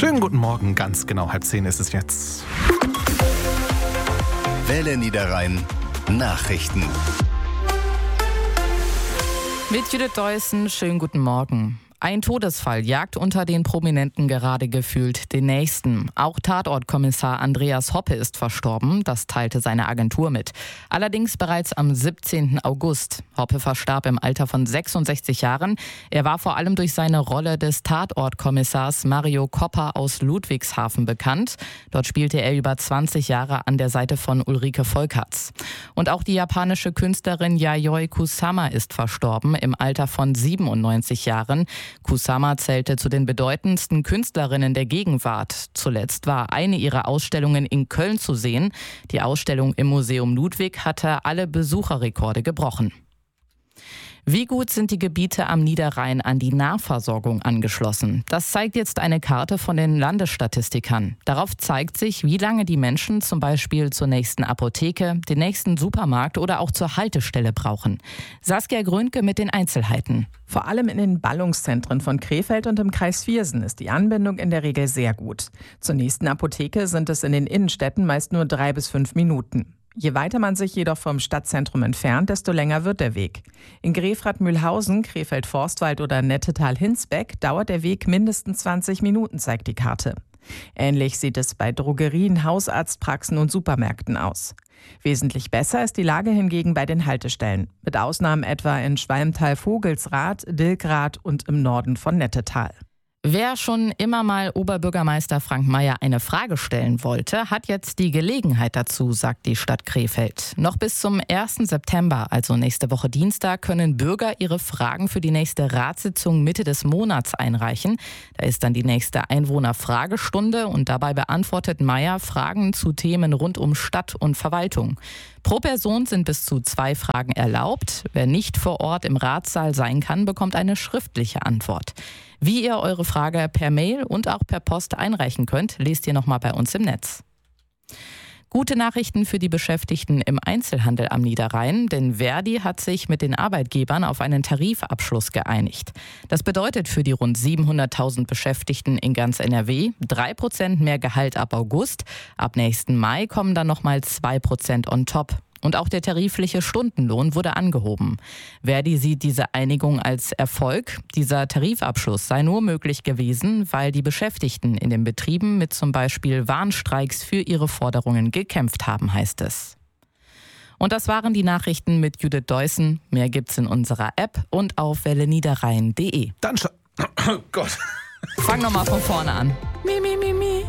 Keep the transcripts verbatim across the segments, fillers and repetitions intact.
Schönen guten Morgen, ganz genau halb zehn ist es jetzt. Welle Niederrhein Nachrichten. Mit Judith Deussen, schönen guten Morgen. Ein Todesfall jagt unter den Prominenten gerade gefühlt den nächsten. Auch Tatortkommissar Andreas Hoppe ist verstorben, das teilte seine Agentur mit. Allerdings bereits am siebzehnten August. Hoppe verstarb im Alter von sechsundsechzig Jahren. Er war vor allem durch seine Rolle des Tatortkommissars Mario Coppa aus Ludwigshafen bekannt. Dort spielte er über zwanzig Jahre an der Seite von Ulrike Volkerts. Und auch die japanische Künstlerin Yayoi Kusama ist verstorben im Alter von siebenundneunzig Jahren. Kusama zählte zu den bedeutendsten Künstlerinnen der Gegenwart. Zuletzt war eine ihrer Ausstellungen in Köln zu sehen. Die Ausstellung im Museum Ludwig hatte alle Besucherrekorde gebrochen. Wie gut sind die Gebiete am Niederrhein an die Nahversorgung angeschlossen? Das zeigt jetzt eine Karte von den Landesstatistikern. Darauf zeigt sich, wie lange die Menschen zum Beispiel zur nächsten Apotheke, den nächsten Supermarkt oder auch zur Haltestelle brauchen. Saskia Grönke mit den Einzelheiten. Vor allem in den Ballungszentren von Krefeld und im Kreis Viersen ist die Anbindung in der Regel sehr gut. Zur nächsten Apotheke sind es in den Innenstädten meist nur drei bis fünf Minuten. Je weiter man sich jedoch vom Stadtzentrum entfernt, desto länger wird der Weg. In Grefrath-Mühlhausen, Krefeld-Forstwald oder Nettetal-Hinsbeck dauert der Weg mindestens zwanzig Minuten, zeigt die Karte. Ähnlich sieht es bei Drogerien, Hausarztpraxen und Supermärkten aus. Wesentlich besser ist die Lage hingegen bei den Haltestellen, mit Ausnahmen etwa in Schwalmtal-Vogelsrath, Dilkrath und im Norden von Nettetal. Wer schon immer mal Oberbürgermeister Frank Mayer eine Frage stellen wollte, hat jetzt die Gelegenheit dazu, sagt die Stadt Krefeld. Noch bis zum ersten September, also nächste Woche Dienstag, können Bürger ihre Fragen für die nächste Ratssitzung Mitte des Monats einreichen. Da ist dann die nächste Einwohnerfragestunde und dabei beantwortet Mayer Fragen zu Themen rund um Stadt und Verwaltung. Pro Person sind bis zu zwei Fragen erlaubt. Wer nicht vor Ort im Ratssaal sein kann, bekommt eine schriftliche Antwort. Wie ihr eure Frage per Mail und auch per Post einreichen könnt, lest ihr nochmal bei uns im Netz. Gute Nachrichten für die Beschäftigten im Einzelhandel am Niederrhein, denn Verdi hat sich mit den Arbeitgebern auf einen Tarifabschluss geeinigt. Das bedeutet für die rund siebenhunderttausend Beschäftigten in ganz N R W drei Prozent mehr Gehalt ab August. Ab nächsten Mai kommen dann nochmal zwei Prozent on top. Und auch der tarifliche Stundenlohn wurde angehoben. Verdi sieht diese Einigung als Erfolg. Dieser Tarifabschluss sei nur möglich gewesen, weil die Beschäftigten in den Betrieben mit zum Beispiel Warnstreiks für ihre Forderungen gekämpft haben, heißt es. Und das waren die Nachrichten mit Judith Deussen. Mehr gibt's in unserer App und auf welle niederrhein punkt de. Dann scha- Oh Gott. Fang nochmal von vorne an. Mi, mi, mi, mi.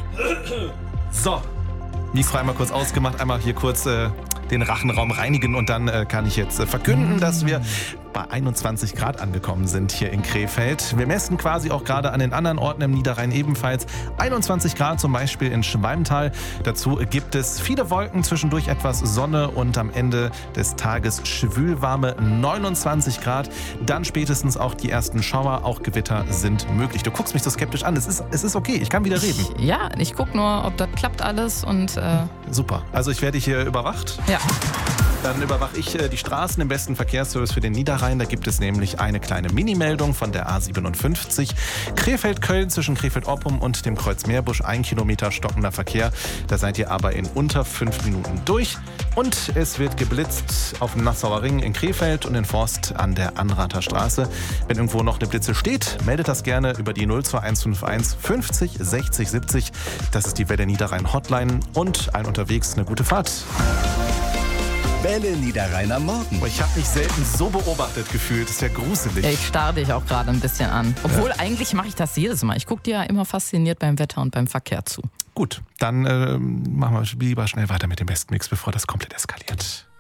So, Mikro einmal kurz ausgemacht, einmal hier kurz äh, den Rachenraum reinigen und dann äh, kann ich jetzt äh, verkünden, dass wir bei einundzwanzig Grad angekommen sind hier in Krefeld. Wir messen quasi auch gerade an den anderen Orten im Niederrhein ebenfalls einundzwanzig Grad, zum Beispiel in Schwalmtal. Dazu gibt es viele Wolken, zwischendurch etwas Sonne und am Ende des Tages schwülwarme neunundzwanzig Grad. Dann spätestens auch die ersten Schauer, auch Gewitter sind möglich. Du guckst mich so skeptisch an, es ist, es ist okay, ich kann wieder reden. Ich, ja, ich gucke nur, ob das klappt alles und... Äh Super, also ich werde hier überwacht. Ja. Dann überwache ich äh, die Straßen im besten Verkehrsservice für den Niederrhein. Da gibt es nämlich eine kleine Mini-Meldung von der A siebenundfünfzig. Krefeld-Köln zwischen Krefeld-Oppum und dem Kreuz Meerbusch. Ein Kilometer stockender Verkehr. Da seid ihr aber in unter fünf Minuten durch. Und es wird geblitzt auf dem Nassauer Ring in Krefeld und in Forst an der Anrather Straße. Wenn irgendwo noch eine Blitze steht, meldet das gerne über die null zwei eins fünf eins fünfzig sechzig siebzig. Das ist die Welle Niederrhein Hotline und allen unterwegs eine gute Fahrt. Welle Niederrhein am Morgen. Ich habe mich selten so beobachtet gefühlt. Das ist ja gruselig. Ich starre dich auch gerade ein bisschen an. Obwohl, ja. Eigentlich mache ich das jedes Mal. Ich gucke dir ja immer fasziniert beim Wetter und beim Verkehr zu. Gut, dann äh, machen wir lieber schnell weiter mit dem Bestmix, bevor das komplett eskaliert.